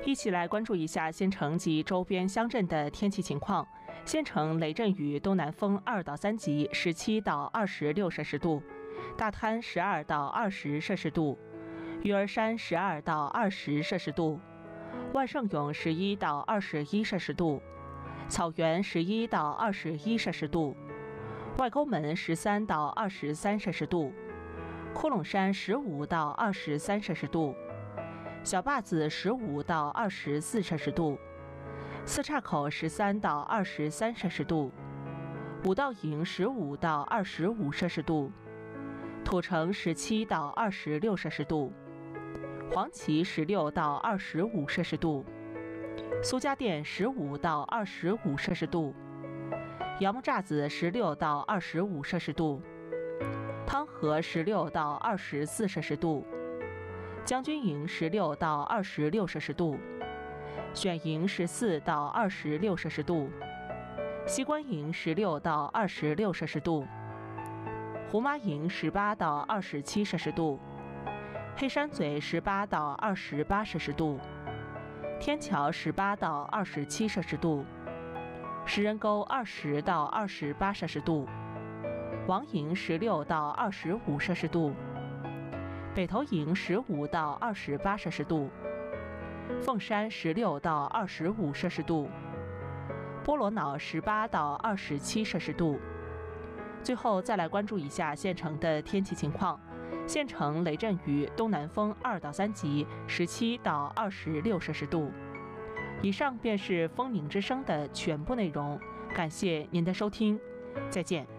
一起来关注一下县城及周边乡镇的天气情况。县城雷阵雨，东南风2到3级，17到26摄氏度；大滩12到20摄氏度；鱼儿山12到20摄氏度；万盛涌11到21摄氏度；草原11到21摄氏度；外沟门13到23摄氏度；窟窿山15到23摄氏度；小坝子15到24摄氏度；四岔口13到23摄氏度；五道营15到25摄氏度；土城17到26摄氏度；黄岐16到25摄氏度；苏家店15到25摄氏度；杨木栅子16到25摄氏度；汤河16到24摄氏度；将军营16到26摄氏度；选营14到26摄氏度；西关营16到26摄氏度；胡麻营18到27摄氏度；黑山嘴18到28摄氏度；天桥18到27摄氏度；石人沟20到28摄氏度；王营16到25摄氏度；北头营15到28摄氏度；凤山16到25摄氏度；波罗瑙18到27摄氏度。最后再来关注一下县城的天气情况。县城雷阵雨，东南风2到3级，17到26摄氏度。以上便是风宁之声的全部内容，感谢您的收听，再见。